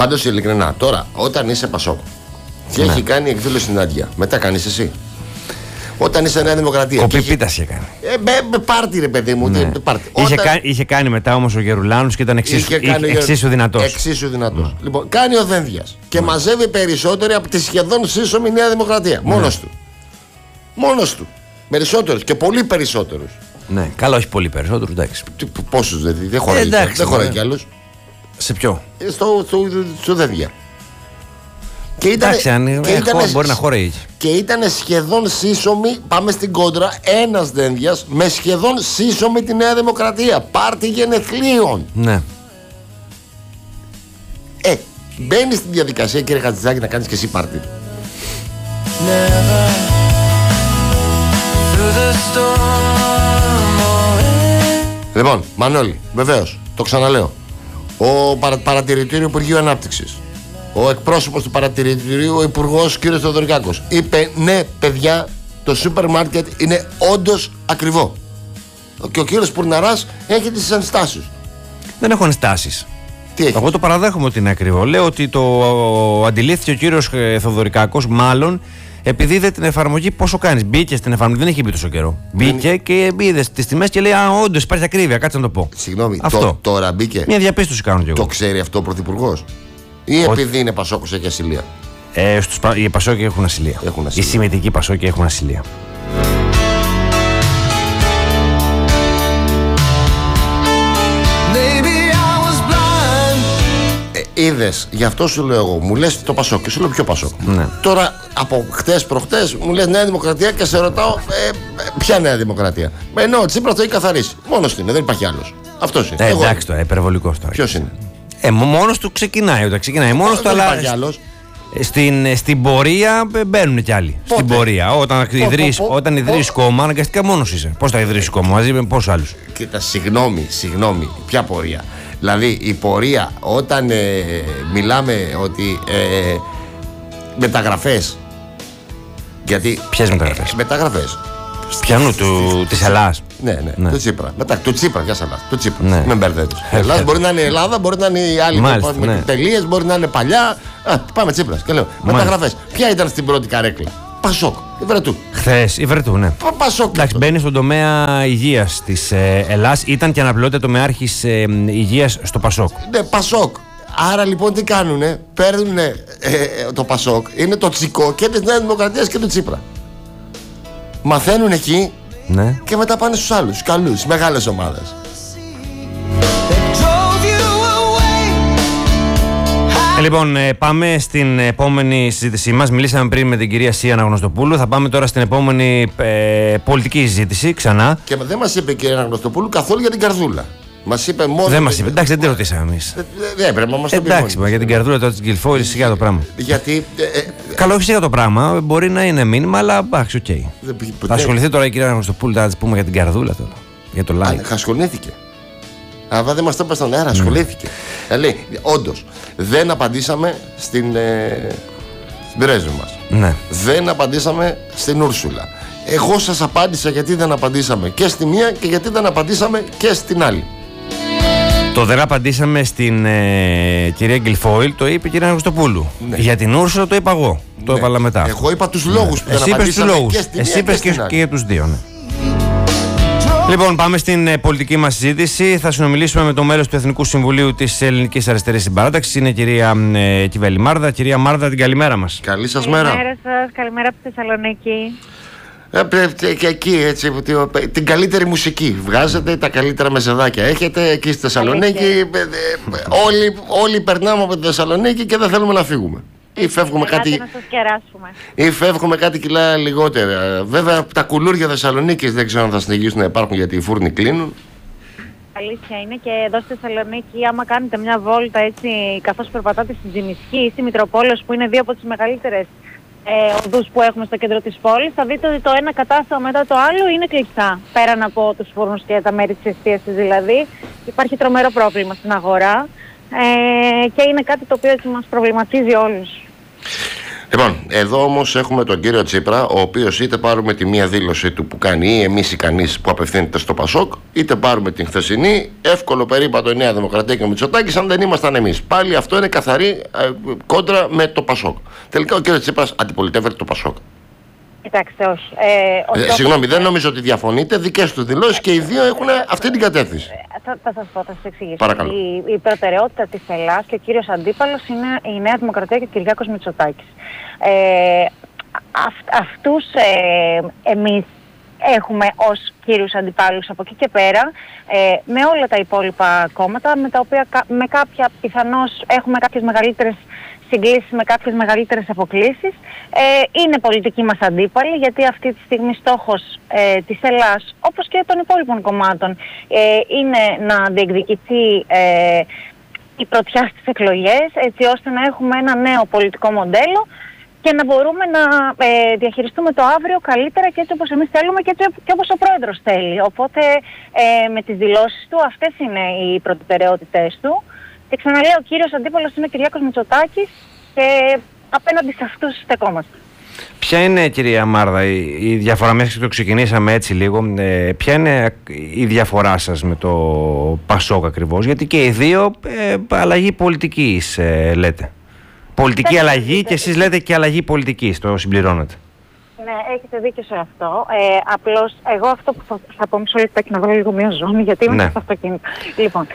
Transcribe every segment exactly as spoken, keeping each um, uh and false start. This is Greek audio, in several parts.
Πάντως ειλικρινά, τώρα όταν είσαι Πασόκ και ναι. έχει κάνει εκδήλωση στην Άντια, μετά κάνεις εσύ. Όταν είσαι Νέα Δημοκρατία. Κοπή πίτα είχε κάνει. Ε, με, με πάρτι ρε παιδί μου. Ναι. Πάρτι. Είχε, Όταν... κα, είχε κάνει μετά όμως ο Γερουλάνος και ήταν εξίσου, εξίσου δυνατός. Εξίσου δυνατός. Mm. Λοιπόν, κάνει ο Δένδιας και mm. μαζεύει περισσότεροι από τη σχεδόν σύσσωμη Νέα Δημοκρατία. Mm. Μόνος του. Μόνος του. Περισσότερους και πολύ περισσότερους. Ναι, καλά, όχι πολύ περισσότερους, εντάξει. Πόσους δηλαδή, δεν χωράει, ε, δεν χωράει κι άλλους. Σε ποιο? Στο, στο, στο Δένδια. Και ήταν, εντάξει, αν και ήταν, μπορεί να χωράει. Και ήταν σχεδόν σύσσωμη, πάμε στην κόντρα, ένας Δένδιας με σχεδόν σύσσωμη τη Νέα Δημοκρατία. Πάρτι γενεθλίων. Ναι. Ε, μπαίνεις στη διαδικασία, κύριε Χατζηδάκη, να κάνεις και εσύ πάρτι. Λοιπόν, Μανώλη, βεβαίως, το ξαναλέω. Ο παρα, παρατηρητήριο Υπουργείου Ανάπτυξης, ο εκπρόσωπος του παρατηρητηρίου, ο υπουργός κ. Θεοδωρικάκος, είπε ναι, παιδιά, το σούπερ μάρκετ είναι όντως ακριβό. Και ο κύριος Πουρναράς έχει τις ενστάσεις. Δεν έχω ενστάσεις. Τι έχει? Εγώ το παραδέχομαι ότι είναι ακριβό. Λέω ότι το αντιλήφθηκε ο κύριος Θεοδωρικάκος, μάλλον επειδή είδε την εφαρμογή πόσο κάνεις. Μπήκε στην εφαρμογή, δεν έχει μπει τόσο καιρό. Μπήκε δεν... και είδε τις τιμές και λέει: α, όντως υπάρχει ακρίβεια, κάτσε να το πω. Συγγνώμη, αυτό. Το, τώρα μπήκε. Μια διαπίστωση κάνω κι εγώ. Το ξέρει αυτό ο Πρωθυπουργός? Ή ότι... επειδή είναι Πασόκος έχει ασυλία? Ε, στους, οι Πασόκοι έχουν ασυλία. Έχουν ασυλία. Οι συμμετικοί Πασόκοι έχουν ασυλία. Είδες, γι' αυτό σου λέω εγώ, μου λες το Πασόκ και σου λέω ποιο Πασόκ. Ναι. Τώρα από χτες προχτές μου λες Νέα Δημοκρατία και σε ρωτάω ε, ποια Νέα Δημοκρατία. Ενώ ο Τσίπρας το έχει καθαρίσει. Μόνος του είναι, δεν υπάρχει άλλος. Αυτός είναι. Ε, εντάξει τώρα, υπερβολικός τώρα. Ποιος είναι? Ε, μόνος του ξεκινάει, όταν ξεκινάει. Μόνος του, αλλά στην, στην πορεία μπαίνουν κι άλλοι. Πότε? Στην πορεία. Όταν ιδρύεις, όταν ιδρύεις κόμμα, αναγκαστικά μόνος είσαι. Πώς θα ιδρύσεις κόμμα, μαζί με πόσους άλλους? Κοίτα, συγγνώμη, συγγνώμη, ποια πορεία? Δηλαδή η πορεία όταν ε, μιλάμε ότι ε, μεταγραφές. Γιατί. Ποιες μεταγραφές? Ε, μεταγραφές. Πιανού, του, της Ελλάδας. Ναι, ναι, ναι, του Τσίπρα. Μετά, του Τσίπρα, για σας. Του Τσίπρα. Ναι. Με μπερδεύεις. Η Ελλάδα μπορεί να είναι η Ελλάδα, μπορεί να είναι η άλλη. Μάλιστα, με ναι. τελείες, μπορεί να είναι παλιά. Α, πάμε Τσίπρας. Και λέω, μεταγραφές. Ποια ήταν στην πρώτη καρέκλα? Πασόκ. Η Βρετού. Χθες, η Βρετού, ναι. Πα, Πασόκ. Εντάξει, μπαίνει στον τομέα υγείας της ε, Ελλάδας. Ήταν και αναπληρώτητα τομεάρχης ε, υγείας στο Πασόκ. Ναι, Πασόκ. Άρα λοιπόν τι κάνουνε? Παίρνουνε ε, ε, το Πασόκ, είναι το τσικό και της Νέας Δημοκρατίας και του Τσίπρα. Μαθαίνουν εκεί, ναι, και μετά πάνε στους άλλους, στους καλούς, στις μεγάλες ομάδες. Ε, λοιπόν, ε, πάμε στην επόμενη συζήτησή μας. Μιλήσαμε πριν με την κυρία Σία Αναγνωστοπούλου. Θα πάμε τώρα στην επόμενη ε, πολιτική συζήτηση ξανά. Και δεν μας είπε η κυρία Αναγνωστοπούλου καθόλου για την καρδούλα. Μας είπε μόνο. Δεν μας είπε. Εντάξει, δεν τη ρωτήσαμε εμείς. Δεν έπρεπε να μας το πει. Εντάξει, μα για την καρδούλα τώρα της Γκυλφόιλ, σιγά το πράγμα. Γιατί. Ε, ε, Καλό, όχι σιγά το πράγμα. Μπορεί να είναι μήνυμα, αλλά εντάξει, οκ. Okay. Θα ασχοληθεί τώρα η κυρία Αναγνωστοπούλου, θα της πούμε για την καρδούλα τώρα. Για το live. Ασχολήθηκε. Αλλά δεν μας το είπε στον αέρα, ασχολήθηκε. Mm. Λέει, όντως, δεν απαντήσαμε στην, ε, στην πρέσβη μας. Ναι. Δεν απαντήσαμε στην Ούρσουλα. Εγώ σας απάντησα γιατί δεν απαντήσαμε και στη μία και γιατί δεν απαντήσαμε και στην άλλη. Το δεν απαντήσαμε στην ε, κυρία Γκυλφόιλ, το είπε η κυρία Αναγνωστοπούλου. Ναι. Για την Ούρσουλα το είπα εγώ. Το ναι. έβαλα μετά. Εγώ είπα τους λόγους, ναι, που δεν απαντήσαμε λόγους. Και στη Εσύ μία είπες και, και, και για τους δύο, ναι. Λοιπόν, πάμε στην ε, πολιτική μας συζήτηση. Θα συνομιλήσουμε με το μέλος του Εθνικού Συμβουλίου της Ελληνικής Αριστερής Συμπαράταξης. Είναι η κυρία ε, Κιβέλη Μάρδα. Κυρία Μάρδα, την καλημέρα μας. Καλή σας μέρα. Καλημέρα σας, καλημέρα από τη Θεσσαλονίκη. Ε, και εκεί έτσι, την καλύτερη μουσική βγάζετε, τα καλύτερα μεζεδάκια έχετε εκεί στη Θεσσαλονίκη. όλοι, όλοι περνάμε από τη Θεσσαλονίκη και δεν θέλουμε να φύγουμε. Ή φεύγουμε, κάτι... να σας κεράσουμε. ή φεύγουμε κάτι κιλά λιγότερα. Βέβαια τα κουλούρια Θεσσαλονίκης δεν ξέρω αν θα συνεχίσουν να υπάρχουν γιατί οι φούρνοι κλείνουν. Αλήθεια είναι, και εδώ στη Θεσσαλονίκη άμα κάνετε μια βόλτα έτσι καθώς περπατάτε στην Τζιμισκή ή στη Μητροπόλεως, που είναι δύο από τις μεγαλύτερες ε, οδούς που έχουμε στο κέντρο της πόλης, θα δείτε ότι το ένα κατάστημα μετά το άλλο είναι κλειστά. Πέραν από τους φούρνους και τα μέρη της εστίασης δηλαδή, υπάρχει τρομερό πρόβλημα στην αγορά ε, και είναι κάτι το οποίο έτσι μας προβληματίζει όλους. Λοιπόν, εδώ όμως έχουμε τον κύριο Τσίπρα, ο οποίος είτε πάρουμε τη μία δήλωση του που κάνει ή εμείς ικανείς που απευθύνεται στο Πασόκ, είτε πάρουμε την χθεσινή, εύκολο περίπατο η Νέα Δημοκρατία και ο Μητσοτάκης, αν δεν ήμασταν εμείς. Πάλι αυτό είναι καθαρή ε, κόντρα με το Πασόκ. Τελικά ο κύριος Τσίπρας αντιπολιτεύεται το Πασόκ. Κοιτάξτε, όχι. Ε, ε, συγγνώμη, δεν νομίζω ότι διαφωνείτε. Δικές του δηλώσεις και οι δύο έχουν αυτή την κατεύθυνση. Θα, θα σας πω, θα σας εξηγήσω. Παρακαλώ. Η, η προτεραιότητα της Ελλάδας και ο κύριος αντίπαλος είναι η Νέα Δημοκρατία και ο Κυριάκος Μητσοτάκης. Ε, αυ, αυτούς ε, εμείς έχουμε ως κύριους αντιπάλους από εκεί και πέρα, ε, με όλα τα υπόλοιπα κόμματα, με τα οποία με κάποια πιθανώς έχουμε κάποιες μεγαλύτερες συγκλήσεις, με κάποιες μεγαλύτερες αποκλίσεις. Ε, είναι πολιτική μας αντίπαλη, γιατί αυτή τη στιγμή στόχος ε, της Ελλάδας, όπως και των υπόλοιπων κομμάτων, ε, είναι να διεκδικηθεί ε, η πρωτιά στις εκλογές, έτσι ώστε να έχουμε ένα νέο πολιτικό μοντέλο και να μπορούμε να ε, διαχειριστούμε το αύριο καλύτερα και έτσι όπως εμείς θέλουμε και έτσι και όπως ο πρόεδρος θέλει. Οπότε ε, με τις δηλώσεις του αυτές είναι οι προτεραιότητες του. Και ξαναλέω, ο κύριος αντίπαλος είναι ο Κυριάκος Μητσοτάκης και απέναντι σε αυτούς στεκόμαστε. Ποια είναι, κυρία Μάρδα, η, η διαφορά, μέσα και το ξεκινήσαμε έτσι λίγο, ε, ποια είναι η διαφορά σας με το Πασόκ ακριβώς, γιατί και οι δύο ε, αλλαγή πολιτικής ε, λέτε. Πολιτική δεν αλλαγή και εσείς λέτε και αλλαγή πολιτικής, το συμπληρώνετε. Ναι, έχετε δίκιο σε αυτό. Ε, απλώς, εγώ αυτό που θα, θα πω μισό λεπτάκι να βάλω λίγο μια ζώνη, γιατί είμαι ναι. στο αυτοκίνητο. Λοιπόν,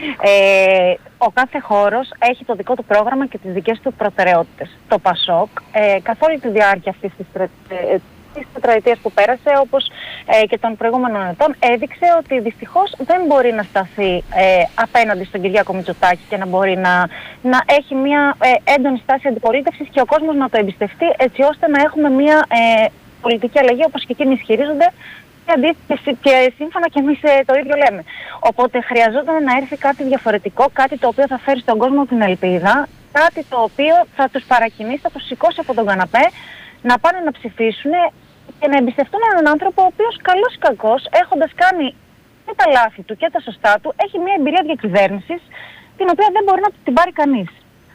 ε, ο κάθε χώρος έχει το δικό του πρόγραμμα και τις δικές του προτεραιότητες. Το Πασόκ, ε, καθ' όλη τη διάρκεια αυτής της, ε, της τετραετίας που πέρασε, όπως ε, και των προηγούμενων ετών, έδειξε ότι δυστυχώς δεν μπορεί να σταθεί ε, απέναντι στον Κυριάκο Μητσοτάκη και να μπορεί να, να έχει μια ε, έντονη στάση αντιπολίτευσης και ο κόσμος να το εμπιστευτεί, έτσι ώστε να έχουμε μια ε, πολιτική αλλαγή, όπως και εκείνοι ισχυρίζονται, και, και σύμφωνα και εμείς ε, το ίδιο λέμε. Οπότε χρειαζόταν να έρθει κάτι διαφορετικό, κάτι το οποίο θα φέρει στον κόσμο την ελπίδα, κάτι το οποίο θα τους παρακινήσει, θα τους σηκώσει από τον καναπέ, να πάνε να ψηφίσουν και να εμπιστευτούν έναν άνθρωπο ο οποίος καλός ή κακός, έχοντας κάνει και τα λάθη του και τα σωστά του, έχει μια εμπειρία διακυβέρνησης την οποία δεν μπορεί να την πάρει κανείς.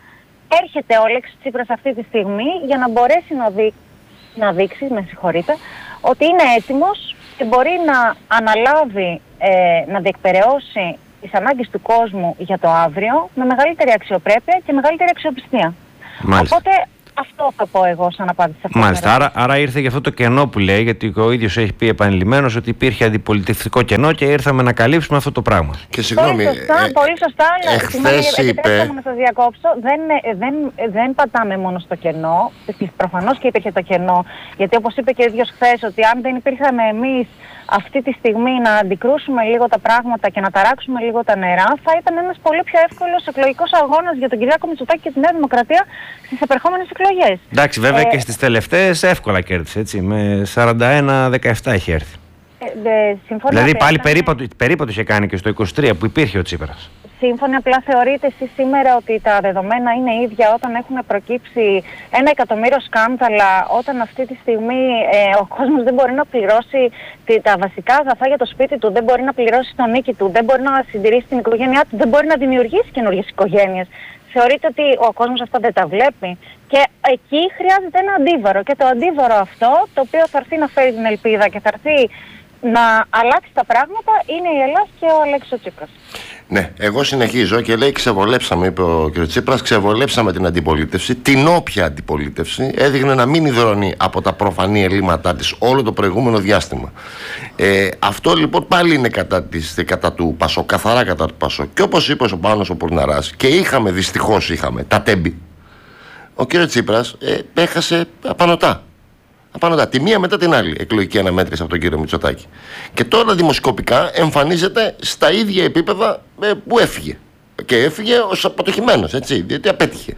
Έρχεται ο Αλέξης Τσίπρας αυτή τη στιγμή για να μπορέσει να, δει, να δείξει, με συγχωρείτε, ότι είναι έτοιμος και μπορεί να αναλάβει, ε, να διεκπεραιώσει τις ανάγκες του κόσμου για το αύριο με μεγαλύτερη αξιοπρέπεια και μεγαλύτερη αξιοπιστία. Μάλιστα. Οπότε αυτό θα πω εγώ σαν απάντηση. Μάλιστα. Άρα, άρα ήρθε και αυτό το κενό που λέει, γιατί ο ίδιος έχει πει επανειλημμένος ότι υπήρχε αντιπολιτευτικό κενό και ήρθαμε να καλύψουμε αυτό το πράγμα. Και συγγνώμη, πολύ σωστά, ε, πολύ σωστά, αλλά εχθές είπε... να σας διακόψω, δεν, δεν, δεν πατάμε μόνο στο κενό, προφανώς και υπήρχε το κενό, γιατί όπως είπε και ο ίδιος χθες, ότι αν δεν υπήρχαμε εμείς αυτή τη στιγμή να αντικρούσουμε λίγο τα πράγματα και να ταράξουμε λίγο τα νερά, θα ήταν ένας πολύ πιο εύκολος εκλογικός αγώνας για τον Κυριάκο Μητσοτάκη και τη Νέα Δημοκρατία στις επερχόμενες εκλογές. Εντάξει, βέβαια ε, και στις τελευταίες εύκολα κέρδισε, έτσι, με σαράντα ένα δεκαεπτά έχει έρθει. Ε, ε, δηλαδή πάλι ήταν... περίπατο, περίπατο είχε κάνει και στο είκοσι τρία που υπήρχε ο Τσίπρας. Σύμφωνα, απλά θεωρείτε εσείς σήμερα ότι τα δεδομένα είναι ίδια όταν έχουν προκύψει ένα εκατομμύριο σκάνδαλα, όταν αυτή τη στιγμή ε, ο κόσμος δεν μπορεί να πληρώσει τα βασικά αγαθά για το σπίτι του, δεν μπορεί να πληρώσει τον νίκη του, δεν μπορεί να συντηρήσει την οικογένειά του, δεν μπορεί να δημιουργήσει καινούργιες οικογένειες. Θεωρείτε ότι ο κόσμος αυτά δεν τα βλέπει? Και εκεί χρειάζεται ένα αντίβαρο. Και το αντίβαρο αυτό, το οποίο θα έρθει να φέρει την ελπίδα και θα έρθει να αλλάξει τα πράγματα, είναι η Ελλάδα και ο Αλέξης Τσίπρας. Ναι, εγώ συνεχίζω και λέει ξεβολέψαμε, είπε ο κ. Τσίπρας, ξεβολέψαμε την αντιπολίτευση, την όποια αντιπολίτευση, έδειχνε να μην υδρώνει από τα προφανή ελλείμματά της όλο το προηγούμενο διάστημα. Ε, αυτό λοιπόν πάλι είναι κατά, της, κατά του Πασόκ, καθαρά κατά του Πασόκ. Και όπως είπε ο Πάνος ο Πουρναράς, και είχαμε, δυστυχώς είχαμε, τα τέμπη, ο κ. Τσίπρας ε, έχασε απανωτά. Απανωτά, τη μία μετά την άλλη εκλογική αναμέτρηση από τον κύριο Μητσοτάκη. Και τώρα δημοσκοπικά εμφανίζεται στα ίδια επίπεδα ε, που έφυγε. Και έφυγε ως αποτυχημένος, έτσι, διότι απέτυχε.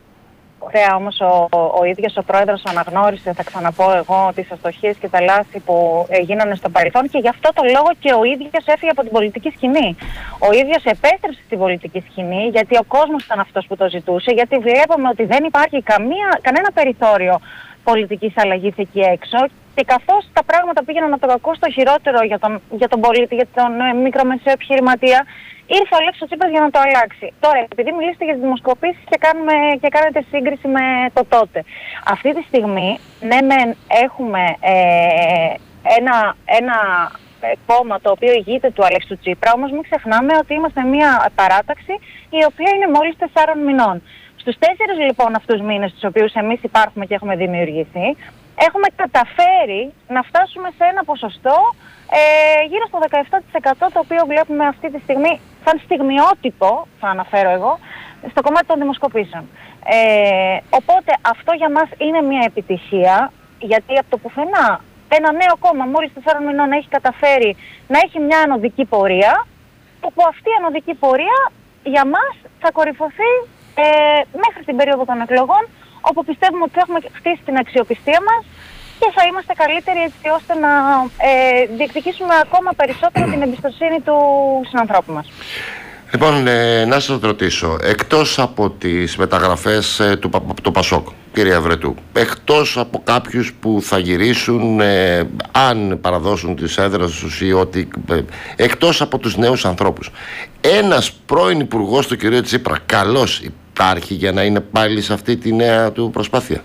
Ωραία, όμως ο, ο, ο ίδιος ο πρόεδρος αναγνώρισε, θα ξαναπώ εγώ, τις αστοχίες και τα λάθη που ε, γίνανε στο παρελθόν και γι' αυτό το λόγο και ο ίδιος έφυγε από την πολιτική σκηνή. Ο ίδιος επέστρεψε στην πολιτική σκηνή γιατί ο κόσμος ήταν αυτός που το ζητούσε, γιατί βλέπαμε ότι δεν υπάρχει καμία, κανένα περιθώριο πολιτικής αλλαγής εκεί έξω Και καθώς τα πράγματα πήγαιναν από το κακό στο χειρότερο για τον, για τον πολίτη, για τον ε, μικρομεσαίο επιχειρηματία, ήρθε ο Αλέξης ο Τσίπρας για να το αλλάξει. Τώρα, επειδή μιλήσετε για τις δημοσκοπήσεις και, κάνουμε, και κάνετε σύγκριση με το τότε. Αυτή τη στιγμή, ναι μεν έχουμε ε, ένα, ένα κόμμα το οποίο ηγείται του Αλέξη του Τσίπρα, όμως μην ξεχνάμε ότι είμαστε μια παράταξη η οποία είναι μόλις τεσσάρων μηνών. Στους τέσσερις λοιπόν αυτούς μήνες τους οποίους εμείς υπάρχουμε και έχουμε δημιουργηθεί, έχουμε καταφέρει να φτάσουμε σε ένα ποσοστό ε, γύρω στο δεκαεπτά τοις εκατό, το οποίο βλέπουμε αυτή τη στιγμή σαν στιγμιότυπο, θα αναφέρω εγώ, στο κομμάτι των δημοσκοπήσεων. Ε, οπότε αυτό για μας είναι μια επιτυχία, γιατί από το πουθενά ένα νέο κόμμα μόλις τεσσάρων μηνών έχει καταφέρει να έχει μια ανωδική πορεία, όπου αυτή η ανωδική πορεία για μας θα κορυφωθεί ε, μέχρι την περίοδο των εκλογών, όπου πιστεύουμε ότι θα έχουμε χτίσει την αξιοπιστία μας και θα είμαστε καλύτεροι έτσι ώστε να ε, διεκδικήσουμε ακόμα περισσότερο την εμπιστοσύνη του συνανθρώπου μας. Λοιπόν, ε, να σας ρωτήσω, εκτός από τις μεταγραφές ε, του, του Πασόκ, κύριε Ευρετού, εκτός από κάποιους που θα γυρίσουν ε, αν παραδώσουν τις έδρες τους ή ότι, ε, εκτός από τους νέους ανθρώπους, ένας πρώην υπουργός του κυρίου Τσίπρα καλός υπάρχει για να είναι πάλι σε αυτή τη νέα του προσπάθεια?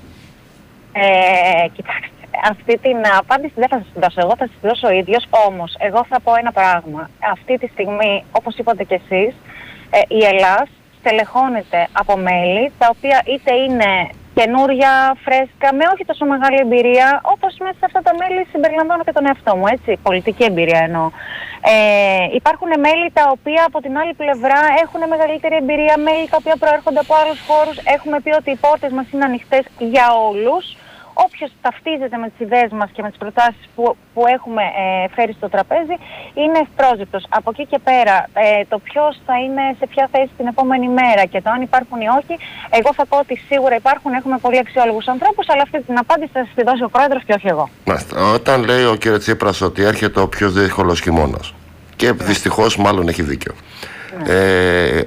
Ε, κοιτάξτε, αυτή την απάντηση δεν θα σας την δώσω εγώ, θα σας την δώσω ο ίδιος. Όμως, εγώ θα πω ένα πράγμα. Αυτή τη στιγμή, όπως είπατε κι εσείς, ε, η Ελλάς στελεχώνεται από μέλη τα οποία είτε είναι καινούρια, φρέσκα, με όχι τόσο μεγάλη εμπειρία, όπως μέσα σε αυτά τα μέλη συμπεριλαμβάνω και τον εαυτό μου, έτσι, πολιτική εμπειρία εννοώ. Ε, υπάρχουν μέλη τα οποία από την άλλη πλευρά έχουν μεγαλύτερη εμπειρία, μέλη τα οποία προέρχονται από άλλους χώρους. Έχουμε πει ότι οι πόρτες μας είναι ανοιχτές για όλους. Όποιος ταυτίζεται με τις ιδέες μας και με τις προτάσεις που, που έχουμε ε, φέρει στο τραπέζι είναι ευπρόσδεκτος. Από εκεί και πέρα, ε, το ποιος θα είναι σε ποια θέση την επόμενη μέρα και το αν υπάρχουν ή όχι, εγώ θα πω ότι σίγουρα υπάρχουν, έχουμε πολύ αξιόλογους ανθρώπους, αλλά αυτή την απάντηση θα σας τη δώσει ο πρόεδρος και όχι εγώ. Μάλιστα. Όταν λέει ο κ. Τσίπρας ότι έρχεται ο πιο δύσκολος χειμώνας, και δυστυχώς μάλλον έχει δίκιο. Ναι. Ε,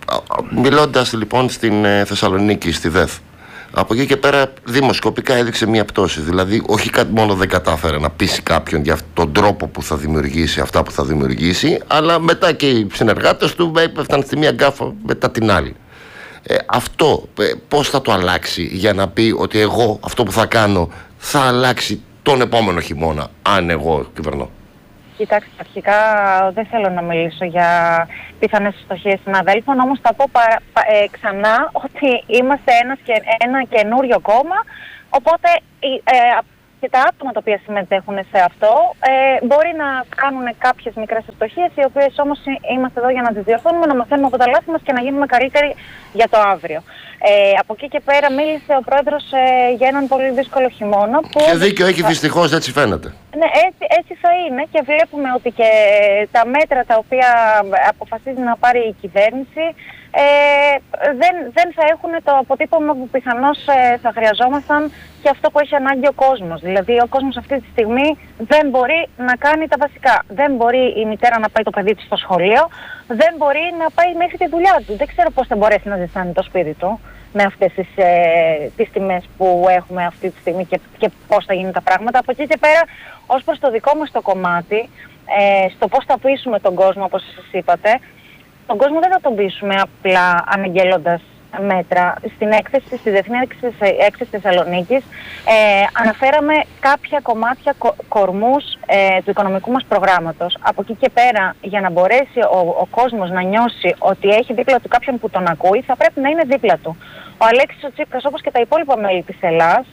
μιλώντας λοιπόν στην ε, Θεσσαλονίκη, στη ΔΕΘ, από εκεί και πέρα δημοσκοπικά έδειξε μια πτώση. Δηλαδή, όχι μόνο δεν κατάφερε να πείσει κάποιον για τον τρόπο που θα δημιουργήσει αυτά που θα δημιουργήσει, αλλά μετά και οι συνεργάτες του έπεφταν στη μία γκάφα μετά την άλλη. Ε, αυτό ε, πώς θα το αλλάξει για να πει ότι εγώ αυτό που θα κάνω θα αλλάξει τον επόμενο χειμώνα, αν εγώ κυβερνώ? Κοιτάξτε, αρχικά δεν θέλω να μιλήσω για πιθανές ευστοχίες συναδέλφων, όμως θα πω πα, πα, ε, ξανά ότι είμαστε ένας και, ένα καινούριο κόμμα, οπότε ε, και τα άτομα τα οποία συμμετέχουν σε αυτό ε, μπορεί να κάνουν κάποιες μικρές ευστοχίες, οι οποίες όμως είμαστε εδώ για να τις διορθώνουμε, να μαθαίνουμε από τα λάθη μας και να γίνουμε καλύτεροι για το αύριο. Ε, από εκεί και πέρα μίλησε ο πρόεδρος ε, για έναν πολύ δύσκολο χειμώνα. Που και δίκιο έχει, δυστυχώς, έτσι φαίνεται. Ναι, έτσι, έτσι θα είναι και βλέπουμε ότι και τα μέτρα τα οποία αποφασίζει να πάρει η κυβέρνηση ε, δεν, δεν θα έχουν το αποτύπωμα που πιθανώς ε, θα χρειαζόμασταν και αυτό που έχει ανάγκη ο κόσμος. Δηλαδή ο κόσμος αυτή τη στιγμή δεν μπορεί να κάνει τα βασικά. Δεν μπορεί η μητέρα να πάει το παιδί της στο σχολείο, δεν μπορεί να πάει μέχρι τη δουλειά του. Δεν ξέρω πώς θα μπορέσει να ζεστάνει το σπίτι του με αυτές τις, ε, τις τιμές που έχουμε αυτή τη στιγμή και, και πώς θα γίνουν τα πράγματα. Από εκεί και πέρα, ως προς το δικό μας το κομμάτι, ε, στο πώς θα πείσουμε τον κόσμο, όπως σας είπατε, τον κόσμο δεν θα τον πείσουμε απλά αναγγέλλοντας μέτρα. Στην έκθεση, στη Διεθνή Έκθεση Θεσσαλονίκης, ε, αναφέραμε κάποια κομμάτια κο, κορμούς ε, του οικονομικού μας προγράμματος. Από εκεί και πέρα, για να μπορέσει ο, ο κόσμος να νιώσει ότι έχει δίπλα του κάποιον που τον ακούει, θα πρέπει να είναι δίπλα του. Ο Αλέξης ο Τσίπρας, όπως και τα υπόλοιπα μέλη της Ελλάς,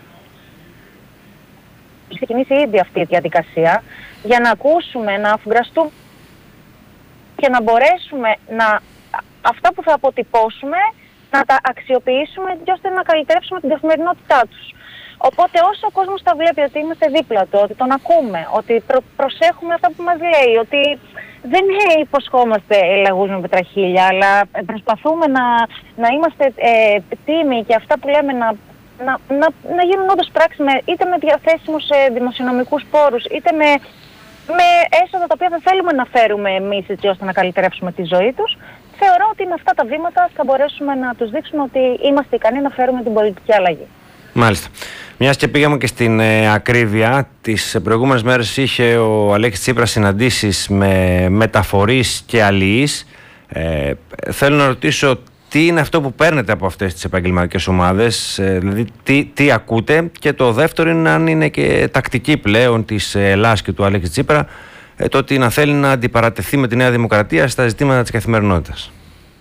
έχει ξεκινήσει ήδη αυτή η διαδικασία για να ακούσουμε, να αφουγκραστούμε και να μπορέσουμε να αυτά που θα αποτυπώσουμε να τα αξιοποιήσουμε ώστε να καλυτερεύσουμε την καθημερινότητά τους. Οπότε όσο ο κόσμος θα βλέπει ότι είμαστε δίπλα του, ότι τον ακούμε, ότι προ- προσέχουμε αυτά που μας λέει, ότι δεν υποσχόμαστε λαγούς με πετραχίλια, αλλά προσπαθούμε να, να είμαστε ε, τίμοι και αυτά που λέμε να, να, να, να γίνουν όντως πράξη με, είτε με διαθέσιμους ε, δημοσιονομικούς πόρους, είτε με, με έσοδα τα οποία θα θέλουμε να φέρουμε εμείς έτσι ώστε να καλυτερεύσουμε τη ζωή τους. Θεωρώ ότι με αυτά τα βήματα θα μπορέσουμε να τους δείξουμε ότι είμαστε ικανοί να φέρουμε την πολιτική αλλαγή. Μάλιστα. Μιας και πήγαμε και στην ε, ακρίβεια, τις προηγούμενες μέρες είχε ο Αλέξης Τσίπρας συναντήσεις με μεταφορείς και αλληλείς. Ε, θέλω να ρωτήσω τι είναι αυτό που παίρνετε από αυτές τις επαγγελματικές ομάδες, ε, δηλαδή τι, τι ακούτε, και το δεύτερο είναι αν είναι και τακτική πλέον της Ελλάδας και του Αλέξη Τσίπρα ε, το ότι να θέλει να αντιπαρατεθεί με τη Νέα Δημοκρατία στα ζητήματα της καθημερινότητας.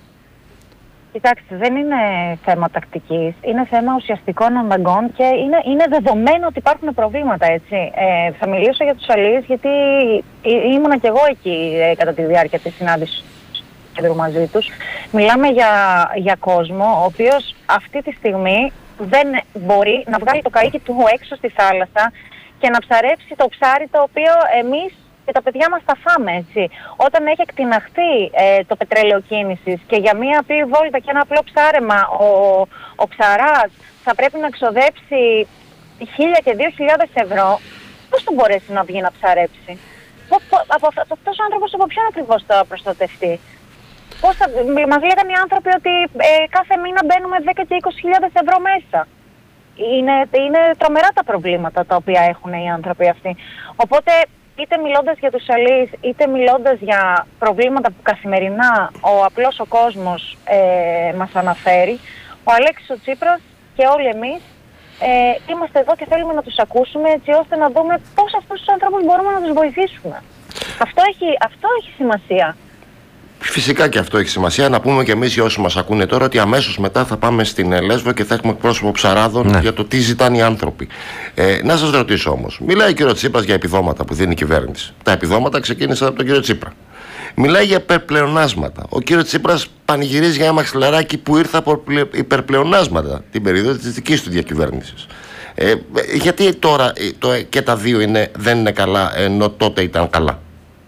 Κοιτάξτε, δεν είναι θέμα τακτικής, είναι θέμα ουσιαστικών αναγκών και είναι, είναι δεδομένο ότι υπάρχουν προβλήματα, έτσι. Ε, θα μιλήσω για τους αλληλείς γιατί ήμουνα και εγώ εκεί ε, κατά τη διάρκεια της συνάντησης μαζί τους. Μιλάμε για, για κόσμο ο οποίος αυτή τη στιγμή δεν μπορεί να βγάλει το καΐκι του έξω στη θάλασσα και να ψαρέψει το ψάρι το οποίο εμείς και τα παιδιά μας τα φάμε, έτσι. Όταν έχει εκτιναχθεί ε, το πετρέλαιο κίνησης και για μία απλή βόλτα και ένα απλό ψάρεμα ο, ο ψαράς θα πρέπει να ξοδέψει χίλια και δύο χιλιάδες ευρώ, πώς θα μπορέσει να βγει να ψαρέψει? Αυτός ο άνθρωπος από ποιον ακριβώς θα προστατευτεί? Πώς θα, μας λέγανε οι άνθρωποι ότι ε, κάθε μήνα μπαίνουμε δέκα και είκοσι χιλιάδες ευρώ μέσα. Είναι, είναι τρομερά τα προβλήματα τα οποία έχουν οι άνθρωποι αυτοί. Οπότε είτε μιλώντας για τους αλληλείς, είτε μιλώντας για προβλήματα που καθημερινά ο απλός ο κόσμος ε, μας αναφέρει, ο Αλέξης ο Τσίπρας και όλοι εμείς ε, είμαστε εδώ και θέλουμε να τους ακούσουμε, έτσι ώστε να δούμε πώς αυτούς τους ανθρώπους μπορούμε να τους βοηθήσουμε. Αυτό έχει, αυτό έχει σημασία. Φυσικά και αυτό έχει σημασία. Να πούμε και εμείς για όσους μας ακούνε τώρα ότι αμέσως μετά θα πάμε στην Λέσβο και θα έχουμε εκπρόσωπο ψαράδων, ναι, για το τι ζητάνε οι άνθρωποι. Ε, να σας ρωτήσω όμως, μιλάει ο κύριος Τσίπρας για επιδόματα που δίνει η κυβέρνηση. Τα επιδόματα ξεκίνησαν από τον κύριο Τσίπρα. Μιλάει για υπερπλεονάσματα. Ο κύριος Τσίπρας πανηγυρίζει για ένα μαξιλαράκι που ήρθε από υπερπλεονάσματα την περίοδο της δικής του διακυβέρνησης. Ε, γιατί τώρα το, και τα δύο είναι, δεν είναι καλά ενώ τότε ήταν καλά?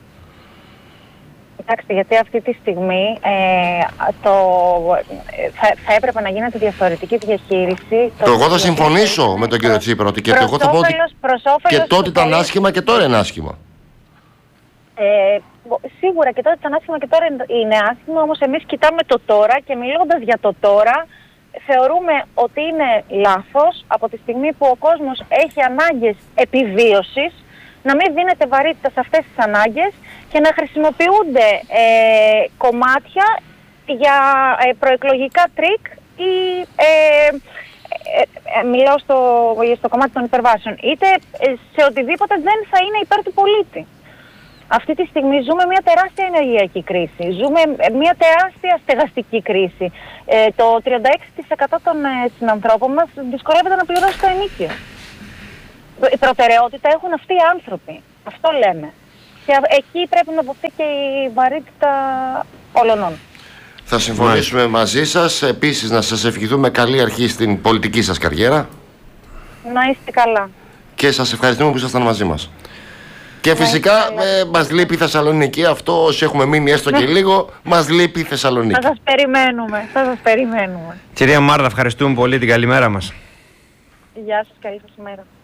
Κοιτάξτε, γιατί αυτή τη στιγμή ε, το, θα, θα έπρεπε να γίνεται διαφορετική διαχείριση. Το εγώ θα συμφωνήσω με τον κύριο Τσίπρα ότι και, εγώ θα πω ότι και τότε ήταν άσχημα και τώρα είναι άσχημα. Ε, σίγουρα και τότε ήταν άσχημα και τώρα είναι άσχημα, όμως εμείς κοιτάμε το τώρα και μιλώντας για το τώρα θεωρούμε ότι είναι λάθος από τη στιγμή που ο κόσμος έχει ανάγκες επιβίωσης να μην δίνεται βαρύτητα σε αυτές τις ανάγκες και να χρησιμοποιούνται ε, κομμάτια για ε, προεκλογικά τρίκ ή ε, ε, ε, μιλάω στο, στο κομμάτι των υπερβάσεων, είτε σε οτιδήποτε δεν θα είναι υπέρ του πολίτη. Αυτή τη στιγμή ζούμε μια τεράστια ενεργειακή κρίση, ζούμε μια τεράστια στεγαστική κρίση. Ε, το τριάντα έξι τοις εκατό των ε, συνανθρώπων μας δυσκολεύεται να πληρώσει το ενοίκιο. Η προτεραιότητα έχουν αυτοί οι άνθρωποι. Αυτό λέμε. Και εκεί πρέπει να δοθεί και η βαρύτητα όλων. Θα συμφωνήσουμε Μάλιστα. μαζί σας. Επίσης να σας ευχηθούμε καλή αρχή στην πολιτική σας καριέρα. Να είστε καλά. Και σας ευχαριστούμε που ήσασταν μαζί μας. Και φυσικά ε, μας λείπει η Θεσσαλονίκη. Αυτό όσοι έχουμε μείνει έστω και λίγο, μας λείπει η Θεσσαλονίκη. Θα σας περιμένουμε. Θα σας περιμένουμε. Κυρία Μάρτα, ευχαριστούμε πολύ, την καλημέρα μας. Γεια σας, καλή σας ημέρα.